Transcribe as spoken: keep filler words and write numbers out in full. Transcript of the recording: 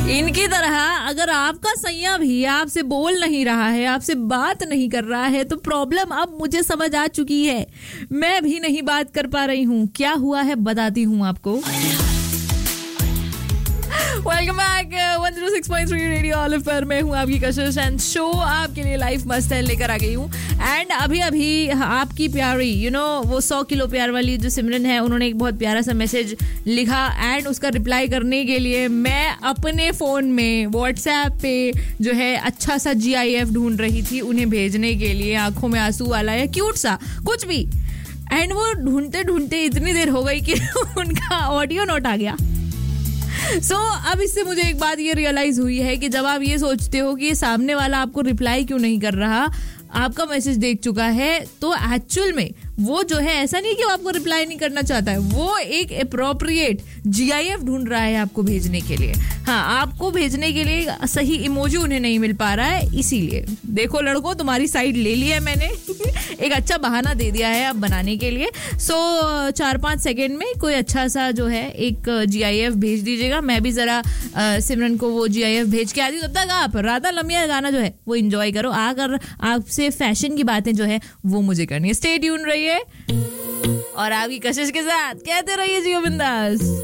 इनकी तरह अगर आपका सैया भी आपसे बोल नहीं रहा है, आपसे बात नहीं कर रहा है, तो प्रॉब्लम अब मुझे समझ आ चुकी है। मैं भी नहीं बात कर पा रही हूँ। क्या हुआ है बताती हूँ आपको। Welcome back one zero six point three radio olive पर मैं हूँ आपकी कशिश एंड शो आपके लिए लाइफ मस्त है लेकर आ गई हूँ। एंड अभी अभी आपकी प्यारी यू नो वो सौ किलो प्यार वाली जो सिमरन है, उन्होंने एक बहुत प्यारा सा मैसेज लिखा एंड उसका रिप्लाई करने के लिए मैं अपने फ़ोन में व्हाट्सएप पे जो है अच्छा सा जी आई एफ ढूंढ रही थी उन्हें भेजने के लिए, आंखों में आंसू वाला या क्यूट सा कुछ भी। एंड वो ढूंढते ढूंढते इतनी देर हो गई कि उनका ऑडियो नोट आ गया। सो so, अब इससे मुझे एक बात ये रियलाइज हुई है कि जब आप ये सोचते हो कि सामने वाला आपको रिप्लाई क्यों नहीं कर रहा, आपका मैसेज देख चुका है, तो एक्चुअल में वो जो है ऐसा नहीं कि वो आपको रिप्लाई नहीं करना चाहता है, वो एक अप्रोप्रिएट जी आई एफ ढूंढ रहा है आपको भेजने के लिए। हाँ, आपको भेजने के लिए सही इमोजी उन्हें नहीं मिल पा रहा है, इसीलिए देखो लड़कों, तुम्हारी साइड ले ली है मैंने। एक अच्छा बहाना दे दिया है अब बनाने के लिए। सो so, चार पाँच सेकेंड में कोई अच्छा सा जो है एक जी आई एफ भेज दीजिएगा। मैं भी जरा सिमरन को वो जी आई एफ भेज के आती हूँ। तब तक आप राधा लमिया गाना जो है वो एंजॉय करो। आकर आपसे फैशन की बातें जो है वो मुझे करनी है। स्टे ट्यून रहिए और आपकी कशिश के साथ कहते रहिए जियो बिंदास।